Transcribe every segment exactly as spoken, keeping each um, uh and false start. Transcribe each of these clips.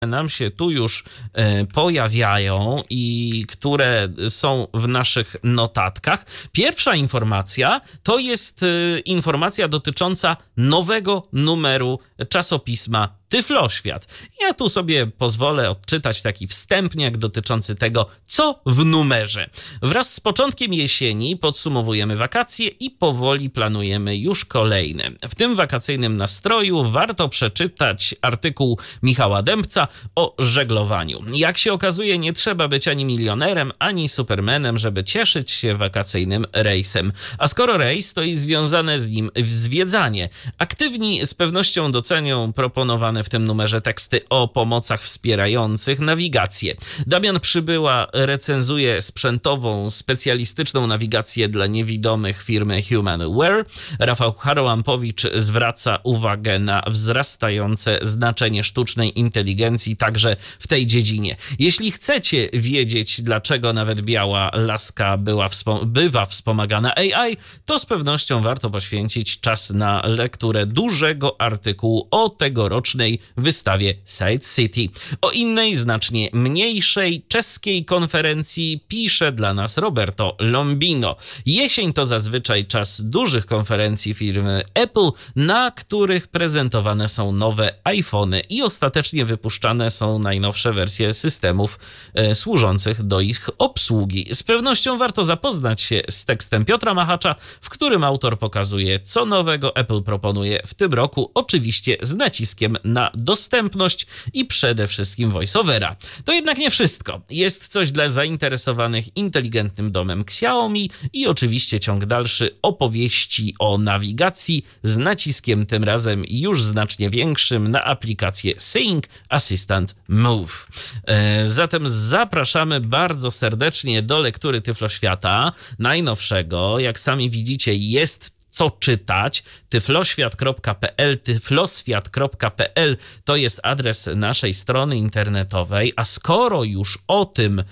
nam się tu już e, pojawiają i które są w naszych notatkach. Pierwsza informacja to jest e, informacja dotycząca nowego numeru czasopisma Tyfloświat. Ja tu sobie pozwolę odczytać taki wstępniak dotyczący tego, co w numerze. Wraz z początkiem jesieni podsumowujemy wakacje i powoli planujemy już kolejne. W tym wakacyjnym nastroju warto przeczytać artykuł Michała Dębca o żeglowaniu. Jak się okazuje, nie trzeba być ani milionerem, ani supermanem, żeby cieszyć się wakacyjnym rejsem. A skoro rejs, to i związane z nim zwiedzanie. Aktywni z pewnością docenią proponowane w tym numerze teksty o pomocach wspierających nawigację. Damian Przybyła recenzuje sprzętową, specjalistyczną nawigację dla niewidomych firmy HumanWare. Rafał Harłampowicz zwraca uwagę na wzrastające znaczenie sztucznej inteligencji także w tej dziedzinie. Jeśli chcecie wiedzieć, dlaczego nawet biała laska była wspom- bywa wspomagana A I, to z pewnością warto poświęcić czas na lekturę dużego artykułu o tegorocznej wystawie Side City. O innej, znacznie mniejszej czeskiej konferencji pisze dla nas Roberto Lombino. Jesień to zazwyczaj czas dużych konferencji firmy Apple, na których prezentowane są nowe iPhony i ostatecznie wypuszczane są najnowsze wersje systemów e, służących do ich obsługi. Z pewnością warto zapoznać się z tekstem Piotra Machacza, w którym autor pokazuje, co nowego Apple proponuje w tym roku, oczywiście z naciskiem na dostępność i przede wszystkim voiceovera. To jednak nie wszystko. Jest coś dla zainteresowanych inteligentnym domem Xiaomi i oczywiście ciąg dalszy opowieści o nawigacji z naciskiem tym razem już znacznie większym na aplikację Seeing Assistant Move. E, zatem zapraszamy bardzo serdecznie do lektury Tyfloświata najnowszego. Jak sami widzicie, jest co czytać. tyfloświat kropka pe el, tyfloswiat kropka pe el to jest adres naszej strony internetowej, a skoro już o tym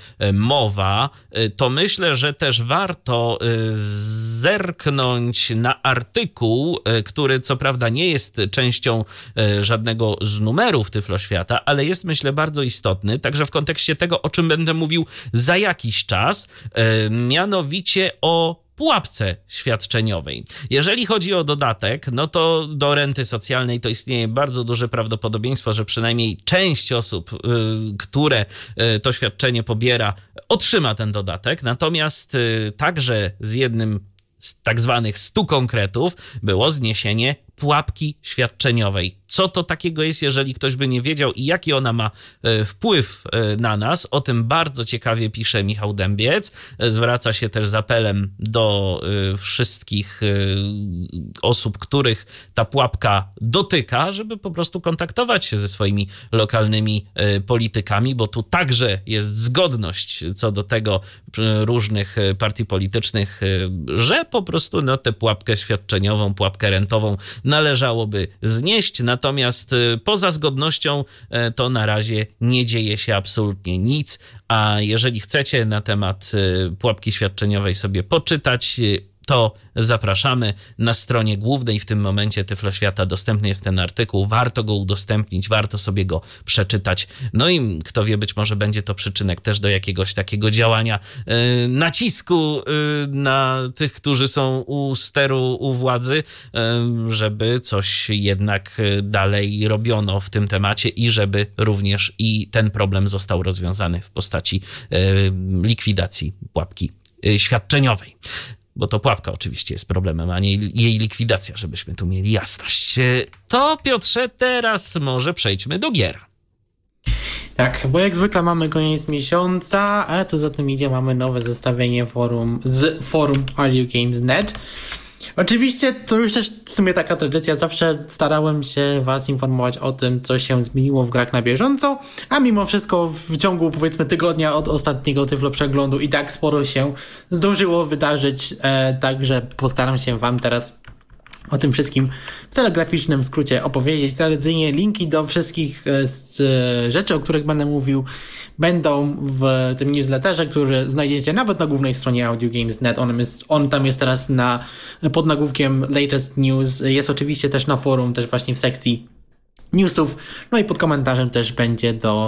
mowa, to myślę, że też warto zerknąć na artykuł, który co prawda nie jest częścią żadnego z numerów Tyfloświata, ale jest, myślę, bardzo istotny, także w kontekście tego, o czym będę mówił za jakiś czas, mianowicie o pułapce świadczeniowej. Jeżeli chodzi o dodatek, no to do renty socjalnej to istnieje bardzo duże prawdopodobieństwo, że przynajmniej część osób, yy, które yy, to świadczenie pobiera, otrzyma ten dodatek. Natomiast yy, także z jednym z tak zwanych stu konkretów było zniesienie pułapki świadczeniowej. Co to takiego jest, jeżeli ktoś by nie wiedział i jaki ona ma wpływ na nas? O tym bardzo ciekawie pisze Michał Dębiec. Zwraca się też z apelem do wszystkich osób, których ta pułapka dotyka, żeby po prostu kontaktować się ze swoimi lokalnymi politykami, bo tu także jest zgodność co do tego różnych partii politycznych, że po prostu no, tę pułapkę świadczeniową, pułapkę rentową należałoby znieść, natomiast poza zgodnością to na razie nie dzieje się absolutnie nic, a jeżeli chcecie na temat pułapki świadczeniowej sobie poczytać, to zapraszamy. Na stronie głównej w tym momencie Tyfloświata dostępny jest ten artykuł. Warto go udostępnić, warto sobie go przeczytać. No i kto wie, być może będzie to przyczynek też do jakiegoś takiego działania, yy, nacisku yy, na tych, którzy są u steru, u władzy, yy, żeby coś jednak dalej robiono w tym temacie i żeby również i ten problem został rozwiązany w postaci yy, likwidacji pułapki yy, świadczeniowej. Bo to pułapka oczywiście jest problemem, a nie jej likwidacja, żebyśmy tu mieli jasność. To, Piotrze, teraz może przejdźmy do gier. Tak, bo jak zwykle mamy koniec miesiąca, a co za tym idzie, mamy nowe zestawienie forum z forum Are You Games kropka net. Oczywiście to już też w sumie taka tradycja, zawsze starałem się was informować o tym, co się zmieniło w grach na bieżąco, a mimo wszystko w ciągu powiedzmy tygodnia od ostatniego Tyflo Przeglądu i tak sporo się zdążyło wydarzyć, e, także postaram się wam teraz o tym wszystkim w telegraficznym skrócie opowiedzieć. Tradycyjnie linki do wszystkich z rzeczy, o których będę mówił, będą w tym newsletterze, który znajdziecie nawet na głównej stronie audiogames kropka net. On, jest, on tam jest teraz na, pod nagłówkiem Latest News. Jest oczywiście też na forum, też właśnie w sekcji newsów. No i pod komentarzem też będzie do